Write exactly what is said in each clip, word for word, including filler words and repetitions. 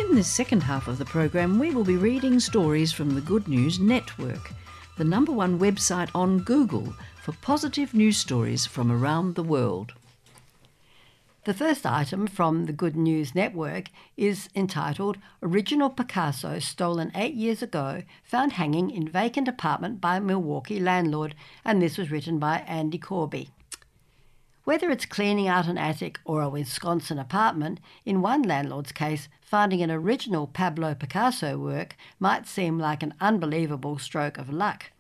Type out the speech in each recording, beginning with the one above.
In this second half of the program, we will be reading stories from the Good News Network, the number one website on Google for positive news stories from around the world. The first item from the Good News Network is entitled Original Picasso Stolen Eight Years Ago, Found Hanging in Vacant Apartment by Milwaukee Landlord, and this was written by Andy Corby. Whether it's cleaning out an attic or a Wisconsin apartment, in one landlord's case, finding an original Pablo Picasso work might seem like an unbelievable stroke of luck.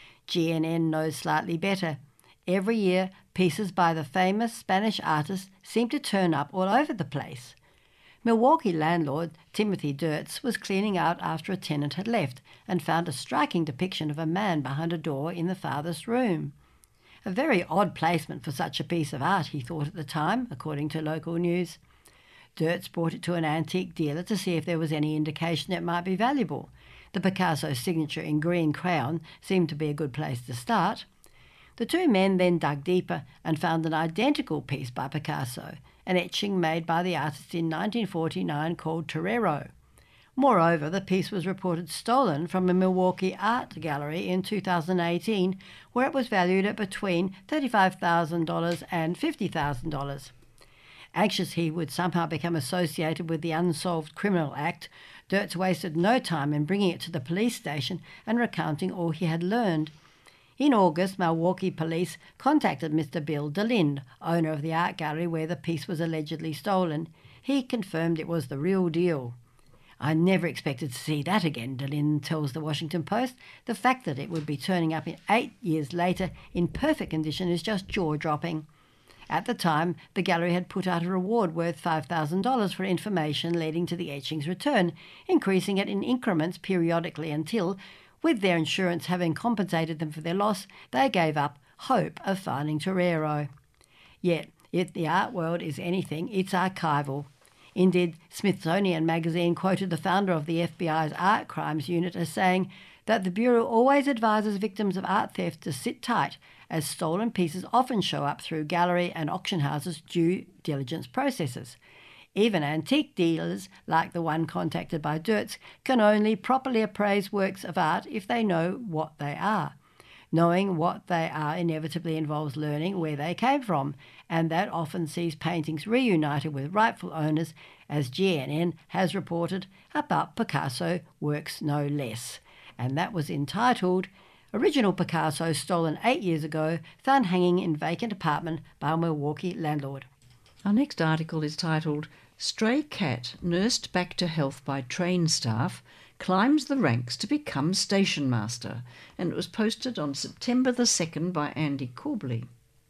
G N N knows slightly better. Every year, pieces by the famous Spanish artist seem to turn up all over the place. Milwaukee landlord Timothy Dirtz was cleaning out after a tenant had left and found a striking depiction of a man behind a door in the farthest room. A very odd placement for such a piece of art, he thought at the time, according to local news. Dirtz brought it to an antique dealer to see if there was any indication it might be valuable. The Picasso signature in green crayon seemed to be a good place to start. The two men then dug deeper and found an identical piece by Picasso, an etching made by the artist in nineteen forty-nine called Torero. Moreover, the piece was reported stolen from a Milwaukee art gallery in two thousand eighteen, where it was valued at between thirty-five thousand dollars and fifty thousand dollars. Anxious he would somehow become associated with the unsolved criminal act, Dirtz wasted no time in bringing it to the police station and recounting all he had learned. In August, Milwaukee police contacted Mister Bill DeLinde, owner of the art gallery where the piece was allegedly stolen. He confirmed it was the real deal. "I never expected to see that again," DeLinde tells the Washington Post. "The fact that it would be turning up in eight years later in perfect condition is just jaw-dropping." At the time, the gallery had put out a reward worth five thousand dollars for information leading to the etching's return, increasing it in increments periodically until, with their insurance having compensated them for their loss, they gave up hope of finding Torero. Yet, if the art world is anything, it's archival. Indeed, Smithsonian Magazine quoted the founder of the F B I's Art Crimes Unit as saying that the Bureau always advises victims of art theft to sit tight, as stolen pieces often show up through gallery and auction houses' due diligence processes. Even antique dealers, like the one contacted by Dirtz, can only properly appraise works of art if they know what they are. Knowing what they are inevitably involves learning where they came from, and that often sees paintings reunited with rightful owners, as G N N has reported about Picasso works no less. And that was entitled Original Picasso Stolen Eight Years Ago, Found Hanging in Vacant Apartment by a Milwaukee Landlord. Our next article is titled Stray Cat Nursed Back to Health by Train Staff Climbs the Ranks to Become Station Master, and it was posted on September the second by Andy Corby.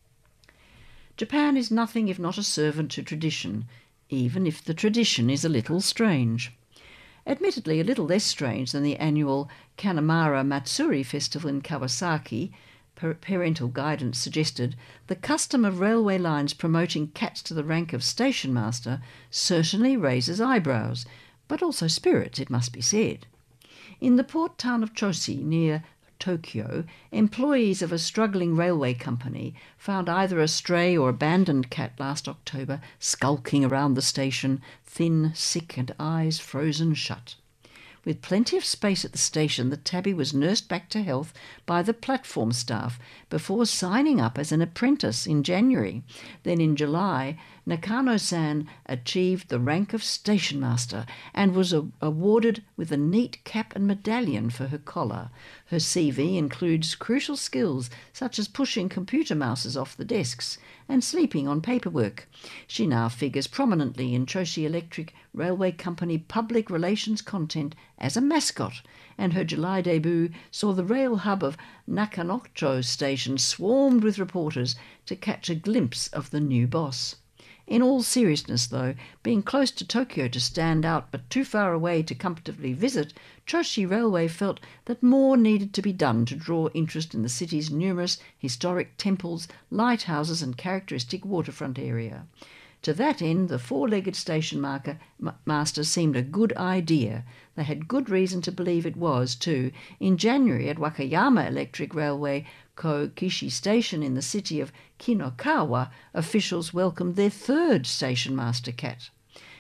Japan is nothing if not a servant to tradition, even if the tradition is a little strange. Admittedly a little less strange than the annual Kanamara Matsuri Festival in Kawasaki, parental guidance suggested, the custom of railway lines promoting cats to the rank of station master certainly raises eyebrows, but also spirits, it must be said. In the port town of Choshi, near Tokyo, employees of a struggling railway company found either a stray or abandoned cat last October skulking around the station, thin, sick, and eyes frozen shut. With plenty of space at the station, the tabby was nursed back to health by the platform staff before signing up as an apprentice in January. Then in July, Nakano-san achieved the rank of station master and was a- awarded with a neat cap and medallion for her collar. Her C V includes crucial skills such as pushing computer mouses off the desks and sleeping on paperwork. She now figures prominently in Choshi Electric Railway Company public relations content as a mascot, and her July debut saw the rail hub of Nakanocho Station swarmed with reporters to catch a glimpse of the new boss. In all seriousness, though, being close to Tokyo to stand out but too far away to comfortably visit, Choshi Railway felt that more needed to be done to draw interest in the city's numerous historic temples, lighthouses and characteristic waterfront area. To that end, the four-legged station marker, m- master seemed a good idea. They had good reason to believe it was, too. In January at Wakayama Electric Railway Kokishi Station in the city of Kinokawa, officials welcomed their third station master cat.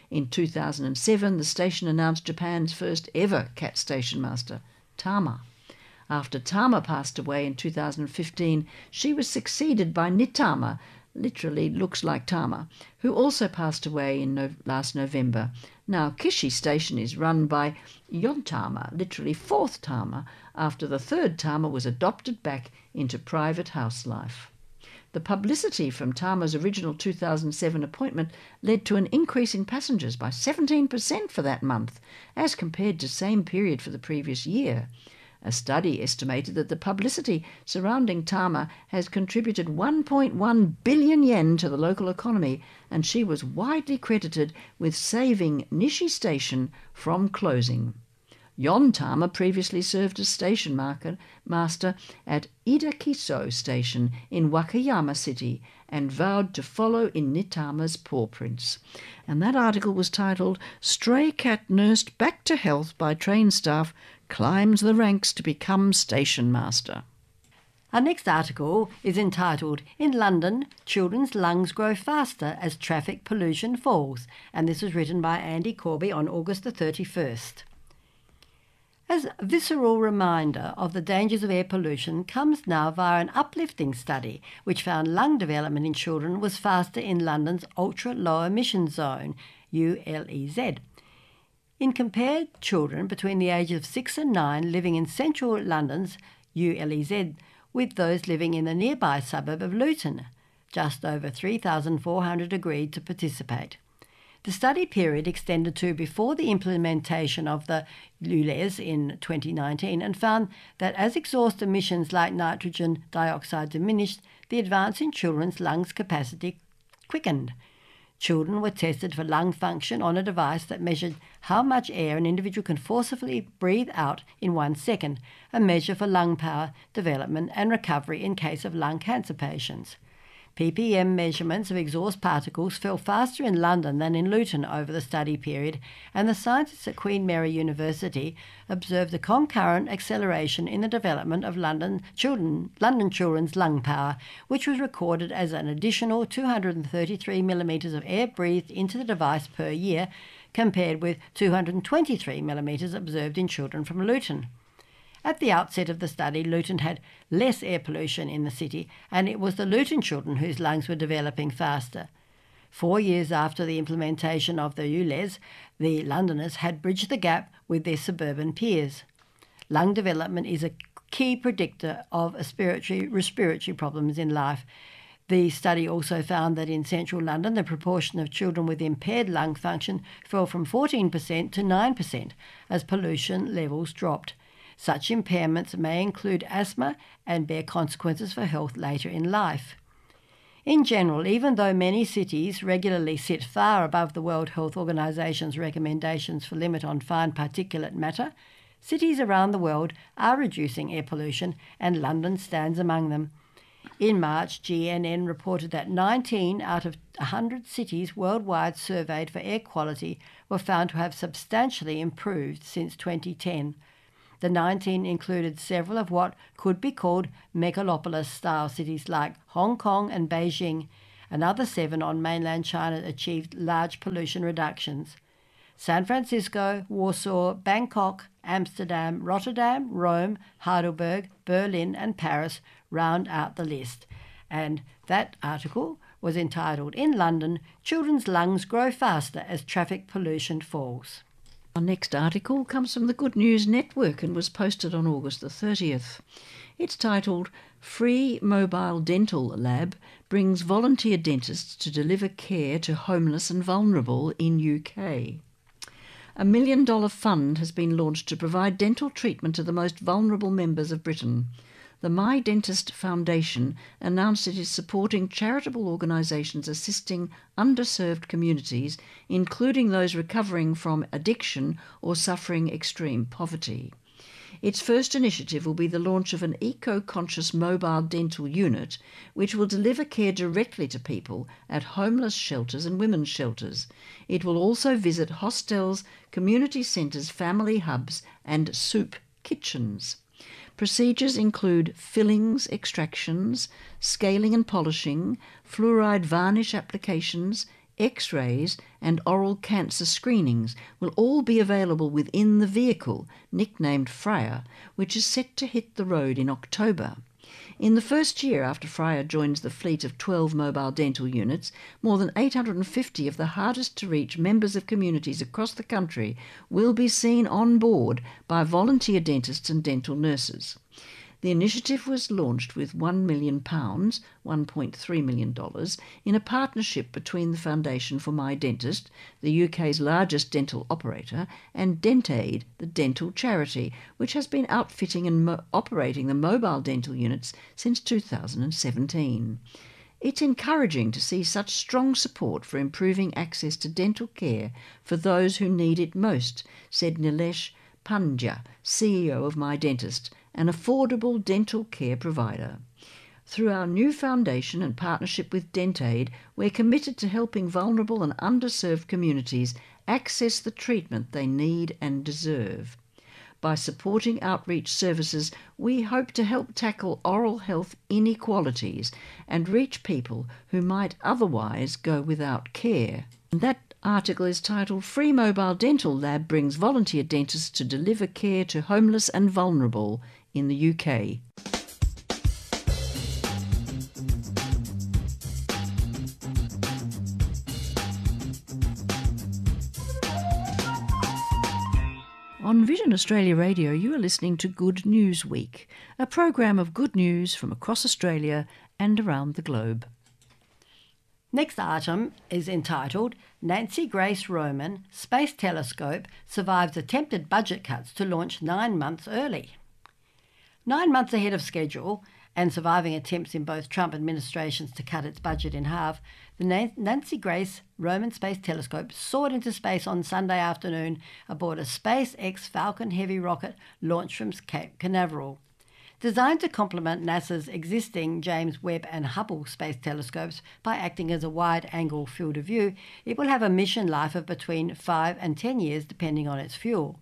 In two thousand seven, the station announced Japan's first ever cat station master, Tama. After Tama passed away in two thousand fifteen, she was succeeded by Nitama, literally looks like Tama, who also passed away in no- last November. Now Kishi Station is run by Yontama, literally fourth Tama, after the third Tama was adopted back into private house life. The publicity from Tama's original two thousand seven appointment led to an increase in passengers by seventeen percent for that month, as compared to same period for the previous year. A study estimated that the publicity surrounding Tama has contributed one point one billion yen to the local economy, and she was widely credited with saving Nishi Station from closing. Yon Tama previously served as station marker, master at Idakiso Station in Wakayama City and vowed to follow in Nitama's paw prints. And that article was titled, "Stray Cat Nursed Back to Health by Train Staff Climbs the Ranks to Become Station Master." Our next article is entitled, "In London, Children's Lungs Grow Faster as Traffic Pollution Falls," and this was written by Andy Corby on August the thirty-first. As a visceral reminder of the dangers of air pollution comes now via an uplifting study which found lung development in children was faster in London's ultra-low emission zone, U L E Z. In compared children between the ages of six and nine living in central London's U L E Z with those living in the nearby suburb of Luton, just over three thousand four hundred agreed to participate. The study period extended to before the implementation of the U L E Z in twenty nineteen and found that as exhaust emissions like nitrogen dioxide diminished, the advance in children's lungs capacity quickened. Children were tested for lung function on a device that measured how much air an individual can forcibly breathe out in one second, a measure for lung power development and recovery in case of lung cancer patients. P P M measurements of exhaust particles fell faster in London than in Luton over the study period, and the scientists at Queen Mary University observed a concurrent acceleration in the development of London, children, London children's lung power, which was recorded as an additional two hundred thirty-three millimetres of air breathed into the device per year, compared with two hundred twenty-three millimetres observed in children from Luton. At the outset of the study, Luton had less air pollution in the city, and it was the Luton children whose lungs were developing faster. Four years after the implementation of the U L E Z, the Londoners had bridged the gap with their suburban peers. Lung development is a key predictor of respiratory, respiratory problems in life. The study also found that in central London, the proportion of children with impaired lung function fell from fourteen percent to nine percent as pollution levels dropped. Such impairments may include asthma and bear consequences for health later in life. In general, even though many cities regularly sit far above the World Health Organization's recommendations for limit on fine particulate matter, cities around the world are reducing air pollution, and London stands among them. In March, G N N reported that nineteen out of one hundred cities worldwide surveyed for air quality were found to have substantially improved since twenty ten. The nineteen included several of what could be called megalopolis-style cities like Hong Kong and Beijing. Another seven on mainland China achieved large pollution reductions. San Francisco, Warsaw, Bangkok, Amsterdam, Rotterdam, Rome, Heidelberg, Berlin and Paris round out the list. And that article was entitled, "In London, Children's Lungs Grow Faster as Traffic Pollution Falls." Our next article comes from the Good News Network and was posted on August the thirtieth. It's titled, "Free Mobile Dental Lab Brings Volunteer Dentists to Deliver Care to Homeless and Vulnerable in U K." A million dollar fund has been launched to provide dental treatment to the most vulnerable members of Britain. The My Dentist Foundation announced it is supporting charitable organisations assisting underserved communities, including those recovering from addiction or suffering extreme poverty. Its first initiative will be the launch of an eco-conscious mobile dental unit, which will deliver care directly to people at homeless shelters and women's shelters. It will also visit hostels, community centres, family hubs and soup kitchens. Procedures include fillings, extractions, scaling and polishing, fluoride varnish applications, X-rays and oral cancer screenings will all be available within the vehicle, nicknamed Freya, which is set to hit the road in October. In the first year after Freya joins the fleet of twelve mobile dental units, more than eight hundred fifty of the hardest-to-reach members of communities across the country will be seen on board by volunteer dentists and dental nurses. The initiative was launched with one million pounds, one point three million dollars, in a partnership between the Foundation for My Dentist, the U K's largest dental operator, and DentAid, the dental charity, which has been outfitting and mo- operating the mobile dental units since two thousand seventeen. It's encouraging to see such strong support for improving access to dental care for those who need it most, said Nilesh Pandya, C E O of My Dentist, an affordable dental care provider. Through our new foundation and partnership with DentAid, we're committed to helping vulnerable and underserved communities access the treatment they need and deserve. By supporting outreach services, we hope to help tackle oral health inequalities and reach people who might otherwise go without care. And that article is titled Free Mobile Dental Lab Brings Volunteer Dentists to Deliver Care to Homeless and Vulnerable in the U K. On Vision Australia Radio, you are listening to Good News Week, a program of good news from across Australia and around the globe. Next item is entitled Nancy Grace Roman, Space Telescope Survives Attempted Budget Cuts to Launch Nine Months Early. Nine months ahead of schedule, and surviving attempts in both Trump administrations to cut its budget in half, the Nancy Grace Roman Space Telescope soared into space on Sunday afternoon aboard a SpaceX Falcon Heavy rocket launched from Cape Canaveral. Designed to complement NASA's existing James Webb and Hubble space telescopes by acting as a wide-angle field of view, it will have a mission life of between five and ten years depending on its fuel.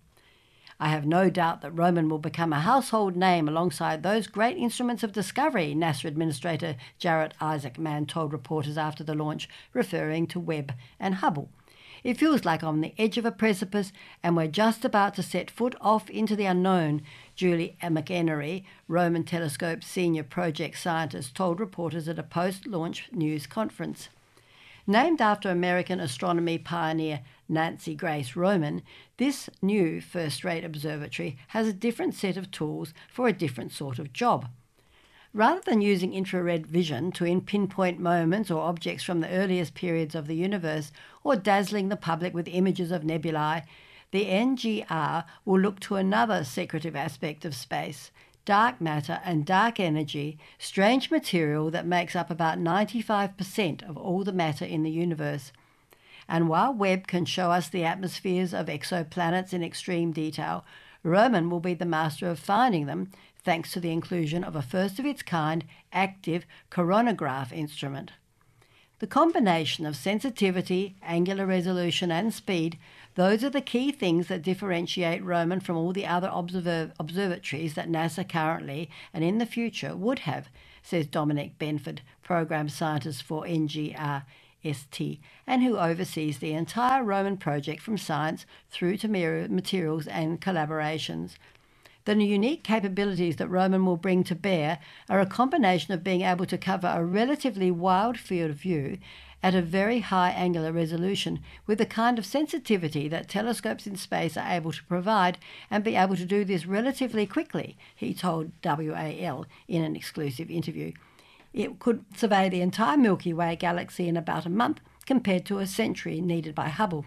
I have no doubt that Roman will become a household name alongside those great instruments of discovery, NASA Administrator Jarrett Isaacman told reporters after the launch, referring to Webb and Hubble. It feels like I'm on the edge of a precipice and we're just about to set foot off into the unknown, Julie McEnery, Roman Telescope's senior project scientist, told reporters at a post-launch news conference. Named after American astronomy pioneer Nancy Grace Roman, this new first-rate observatory has a different set of tools for a different sort of job. Rather than using infrared vision to pinpoint moments or objects from the earliest periods of the universe or dazzling the public with images of nebulae, the N G R will look to another secretive aspect of space, dark matter and dark energy, strange material that makes up about ninety-five percent of all the matter in the universe. And while Webb can show us the atmospheres of exoplanets in extreme detail, Roman will be the master of finding them, thanks to the inclusion of a first-of-its-kind active coronagraph instrument. The combination of sensitivity, angular resolution and speed, those are the key things that differentiate Roman from all the other observ- observatories that NASA currently and in the future would have, says Dominic Benford, Program Scientist for N G R S T, and who oversees the entire Roman project from science through to materials and collaborations. The unique capabilities that Roman will bring to bear are a combination of being able to cover a relatively wide field of view at a very high angular resolution with the kind of sensitivity that telescopes in space are able to provide, and be able to do this relatively quickly, he told W A L in an exclusive interview. It could survey the entire Milky Way galaxy in about a month compared to a century needed by Hubble.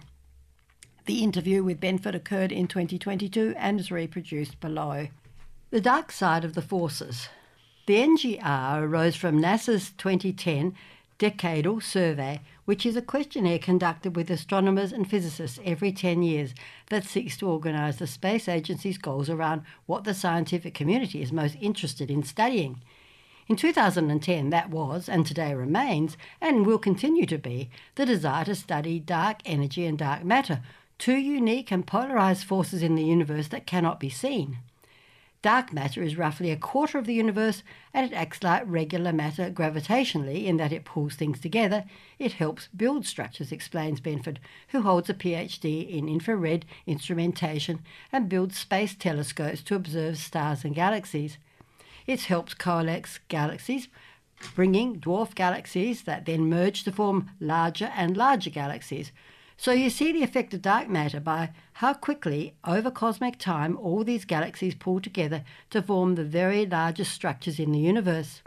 The interview with Benford occurred in twenty twenty-two and is reproduced below. The dark side of the forces. The N G R arose from NASA's twenty ten Decadal Survey, which is a questionnaire conducted with astronomers and physicists every ten years that seeks to organise the space agency's goals around what the scientific community is most interested in studying. In two thousand ten, that was, and today remains, and will continue to be, the desire to study dark energy and dark matter, two unique and polarised forces in the universe that cannot be seen. Dark matter is roughly a quarter of the universe, and it acts like regular matter gravitationally in that it pulls things together. It helps build structures, explains Benford, who holds a PhD in infrared instrumentation and builds space telescopes to observe stars and galaxies. It helps coalesce galaxies, bringing dwarf galaxies that then merge to form larger and larger galaxies. So you see the effect of dark matter by how quickly, over cosmic time, all these galaxies pull together to form the very largest structures in the universe.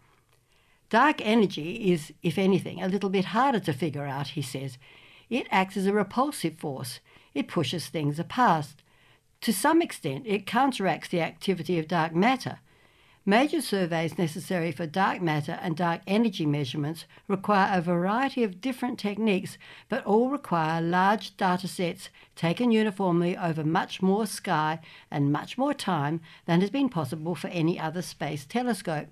Dark energy is, if anything, a little bit harder to figure out, he says. It acts as a repulsive force. It pushes things apart. To some extent, it counteracts the activity of dark matter. Major surveys necessary for dark matter and dark energy measurements require a variety of different techniques, but all require large data sets taken uniformly over much more sky and much more time than has been possible for any other space telescope.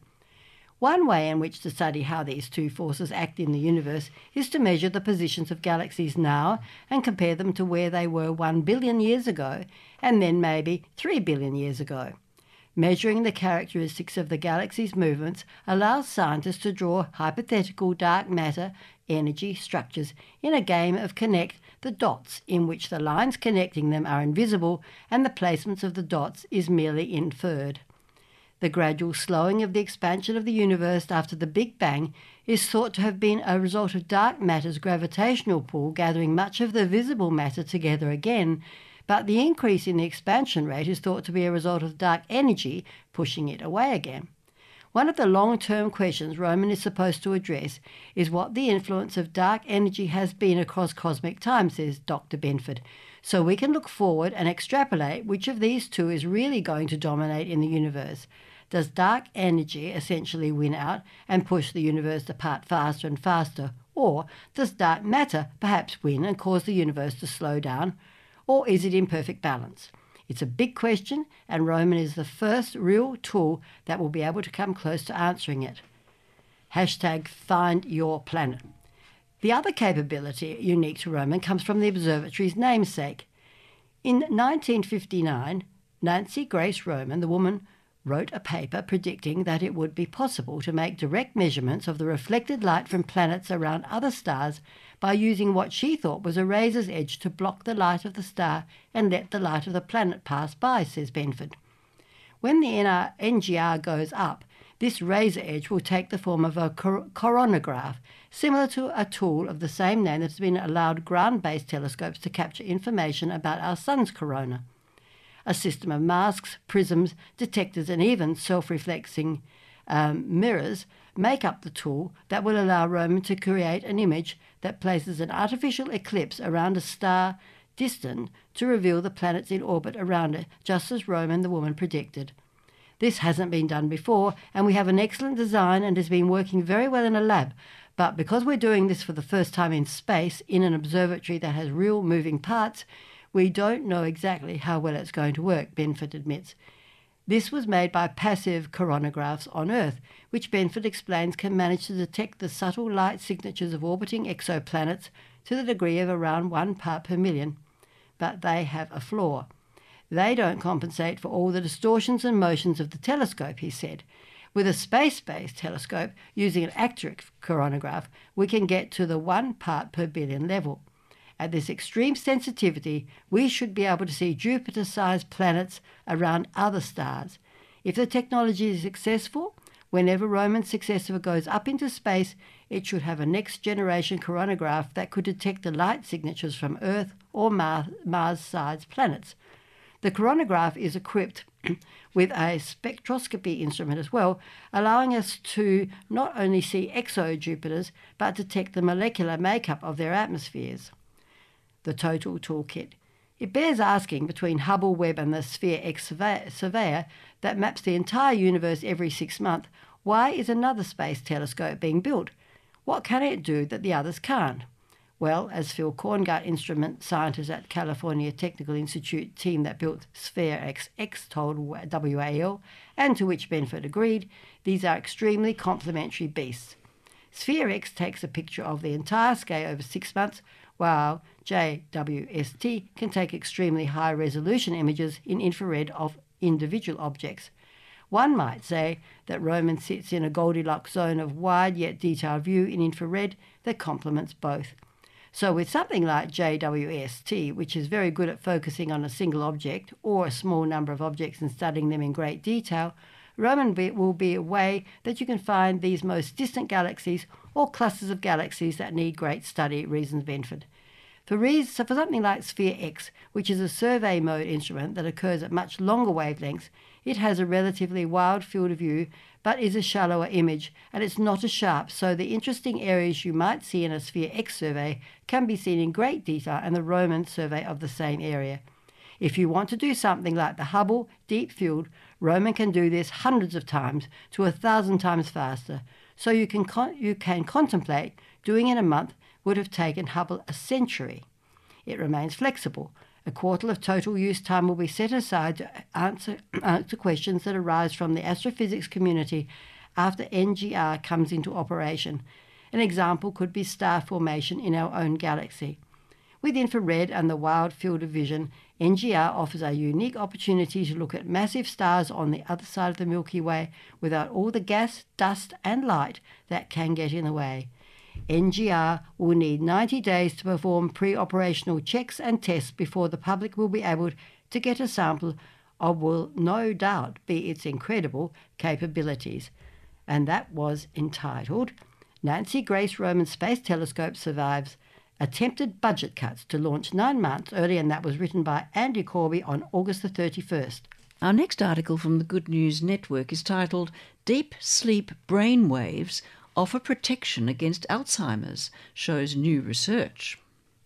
One way in which to study how these two forces act in the universe is to measure the positions of galaxies now and compare them to where they were one billion years ago and then maybe three billion years ago. Measuring the characteristics of the galaxy's movements allows scientists to draw hypothetical dark matter energy structures in a game of connect the dots, in which the lines connecting them are invisible and the placements of the dots is merely inferred. The gradual slowing of the expansion of the universe after the Big Bang is thought to have been a result of dark matter's gravitational pull gathering much of the visible matter together again, but the increase in the expansion rate is thought to be a result of dark energy pushing it away again. One of the long-term questions Roman is supposed to address is what the influence of dark energy has been across cosmic time, says Doctor Benford, so we can look forward and extrapolate which of these two is really going to dominate in the universe. Does dark energy essentially win out and push the universe apart faster and faster, or does dark matter perhaps win and cause the universe to slow down? Or is it in perfect balance? It's a big question, and Roman is the first real tool that will be able to come close to answering it. Hashtag find your planet. The other capability unique to Roman comes from the observatory's namesake. In nineteen fifty-nine, Nancy Grace Roman, the woman, wrote a paper predicting that it would be possible to make direct measurements of the reflected light from planets around other stars by using what she thought was a razor's edge to block the light of the star and let the light of the planet pass by, says Benford. When the N G R goes up, this razor edge will take the form of a cor- coronagraph, similar to a tool of the same name that has been allowed ground-based telescopes to capture information about our sun's corona. A system of masks, prisms, detectors and even self-reflecting um, mirrors make up the tool that will allow Roman to create an image that places an artificial eclipse around a star distant to reveal the planets in orbit around it, just as Roman the woman predicted. This hasn't been done before, and we have an excellent design and has been working very well in a lab, but because we're doing this for the first time in space, in an observatory that has real moving parts, we don't know exactly how well it's going to work, Benford admits. This was made by passive coronagraphs on Earth, which Benford explains can manage to detect the subtle light signatures of orbiting exoplanets to the degree of around one part per million. But they have a flaw. They don't compensate for all the distortions and motions of the telescope, he said. With a space-based telescope using an accurate coronagraph, we can get to the one part per billion level. At this extreme sensitivity, we should be able to see Jupiter-sized planets around other stars. If the technology is successful, whenever Roman's successor goes up into space, it should have a next-generation coronagraph that could detect the light signatures from Earth or Mars-sized planets. The coronagraph is equipped with a spectroscopy instrument as well, allowing us to not only see exo-Jupiters, but detect the molecular makeup of their atmospheres. The total toolkit. It bears asking, between Hubble Webb and the Sphere-X surveyor that maps the entire universe every six months, why is another space telescope being built? What can it do that the others can't? Well, as Phil Korngut, instrument scientist at California Technical Institute team that built Sphere-X X told W A L, and to which Benford agreed, these are extremely complementary beasts. Sphere-X takes a picture of the entire scale over six months, while J W S T can take extremely high-resolution images in infrared of individual objects. One might say that Roman sits in a Goldilocks zone of wide yet detailed view in infrared that complements both. So with something like J W S T, which is very good at focusing on a single object or a small number of objects and studying them in great detail, Roman will be a way that you can find these most distant galaxies or clusters of galaxies that need great study at Reasons-Benford. For, reasons, so for something like Sphere X, which is a survey mode instrument that occurs at much longer wavelengths, it has a relatively wide field of view but is a shallower image, and it's not as sharp, so the interesting areas you might see in a Sphere X survey can be seen in great detail in the Roman survey of the same area. If you want to do something like the Hubble Deep Field, Roman can do this hundreds of times to a thousand times faster, so you can, con- you can contemplate doing it in a month would have taken Hubble a century. It remains flexible. A quarter of total use time will be set aside to answer, answer questions that arise from the astrophysics community after N G R comes into operation. An example could be star formation in our own galaxy. With infrared and the wide field of vision, N G R offers a unique opportunity to look at massive stars on the other side of the Milky Way without all the gas, dust and light that can get in the way. N G R will need ninety days to perform pre-operational checks and tests before the public will be able to get a sample of what will no doubt be its incredible capabilities. And that was entitled Nancy Grace Roman Space Telescope Survives Attempted Budget Cuts to Launch Nine Months Early, and that was written by Andy Corby on August the thirty-first. Our next article from the Good News Network is titled Deep Sleep Brainwaves Offer Protection Against Alzheimer's, shows new research.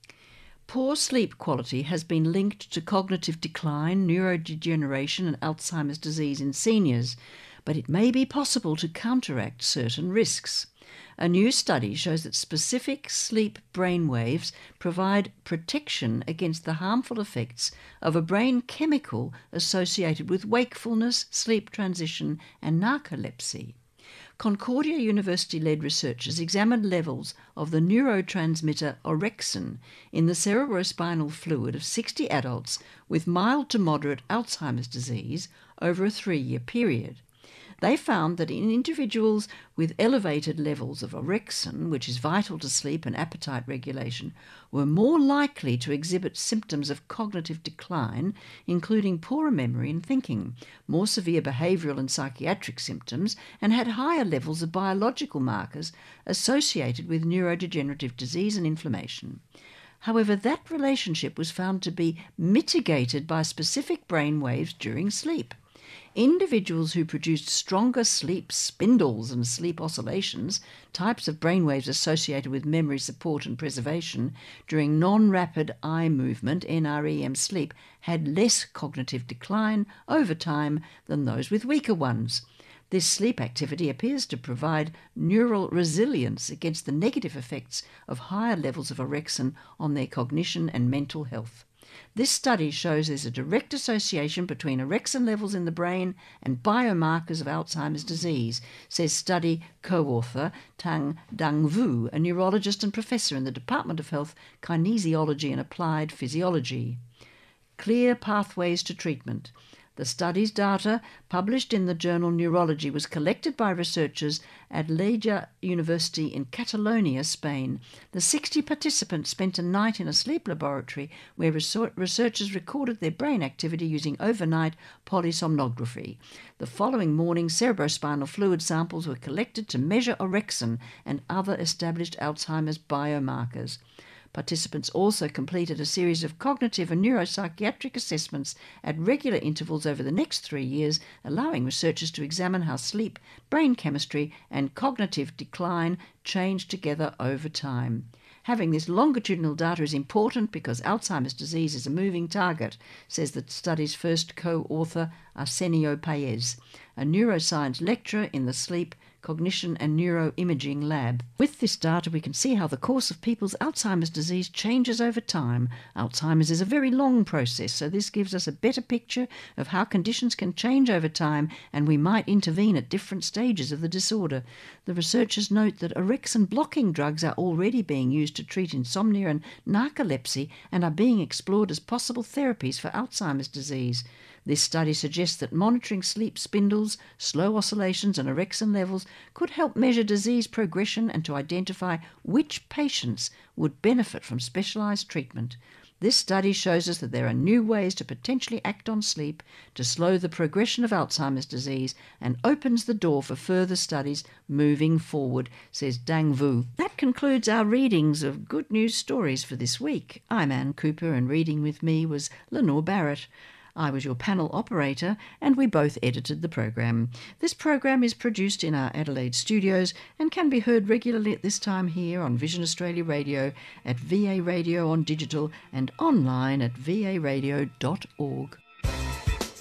Poor sleep quality has been linked to cognitive decline, neurodegeneration and Alzheimer's disease in seniors, but it may be possible to counteract certain risks. A new study shows that specific sleep brainwaves provide protection against the harmful effects of a brain chemical associated with wakefulness, sleep transition and narcolepsy. Concordia University-led researchers examined levels of the neurotransmitter orexin in the cerebrospinal fluid of sixty adults with mild to moderate Alzheimer's disease over a three-year period. They found that in individuals with elevated levels of orexin, which is vital to sleep and appetite regulation, were more likely to exhibit symptoms of cognitive decline, including poorer memory and thinking, more severe behavioural and psychiatric symptoms, and had higher levels of biological markers associated with neurodegenerative disease and inflammation. However, that relationship was found to be mitigated by specific brain waves during sleep. Individuals who produced stronger sleep spindles and sleep oscillations, types of brainwaves associated with memory support and preservation, during non-rapid eye movement N R E M sleep, had less cognitive decline over time than those with weaker ones. This sleep activity appears to provide neural resilience against the negative effects of higher levels of orexin on their cognition and mental health. This study shows there's a direct association between orexin levels in the brain and biomarkers of Alzheimer's disease, says study co-author Tang Dang Vu, a neurologist and professor in the Department of Health, Kinesiology and Applied Physiology. Clear pathways to treatment. The study's data, published in the journal Neurology, was collected by researchers at Lleida University in Catalonia, Spain. The sixty participants spent a night in a sleep laboratory where researchers recorded their brain activity using overnight polysomnography. The following morning, cerebrospinal fluid samples were collected to measure orexin and other established Alzheimer's biomarkers. Participants also completed a series of cognitive and neuropsychiatric assessments at regular intervals over the next three years, allowing researchers to examine how sleep, brain chemistry, and cognitive decline change together over time. Having this longitudinal data is important because Alzheimer's disease is a moving target, says the study's first co-author Arsenio Paez, a neuroscience lecturer in the Sleep, Cognition and Neuroimaging Lab. With this data, we can see how the course of people's Alzheimer's disease changes over time. Alzheimer's is a very long process, so this gives us a better picture of how conditions can change over time, and we might intervene at different stages of the disorder. The researchers note that orexin-blocking drugs are already being used to treat insomnia and narcolepsy and are being explored as possible therapies for Alzheimer's disease. This study suggests that monitoring sleep spindles, slow oscillations and orexin levels could help measure disease progression and to identify which patients would benefit from specialised treatment. This study shows us that there are new ways to potentially act on sleep to slow the progression of Alzheimer's disease and opens the door for further studies moving forward, says Dang Vu. That concludes our readings of Good News Stories for this week. I'm Anne Cooper, and reading with me was Lenore Barrett. I was your panel operator, and we both edited the program. This program is produced in our Adelaide studios and can be heard regularly at this time here on Vision Australia Radio, at V A Radio on digital, and online at v a radio dot org.